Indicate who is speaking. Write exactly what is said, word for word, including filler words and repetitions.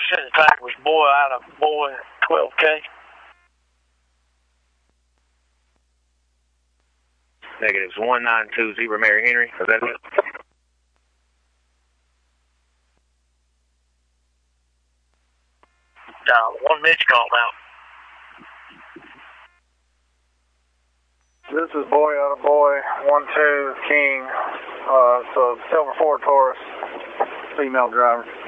Speaker 1: said the tag was boy out of boy twelve K.
Speaker 2: Negatives one nine two zero Mary Henry. Is that it?
Speaker 1: Uh, one Mitch called out.
Speaker 3: This is boy out of boy one two King. Uh, it's a silver Ford Taurus, female driver.